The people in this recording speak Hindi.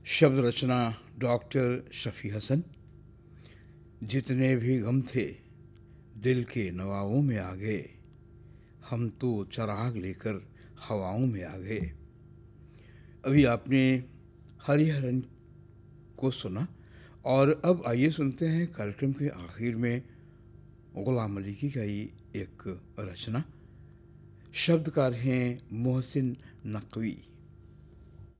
शब्द रचना डॉक्टर शफी हसन। जितने भी गम थे दिल के नवाओं में आ गए, हम तो चराग लेकर हवाओं में आ गए। अभी आपने हरिहरन को सुना और अब आइए सुनते हैं कार्यक्रम के आखिर में गुलाम अली की गाई एक रचना। शब्दकार हैं मोहसिन नकवी।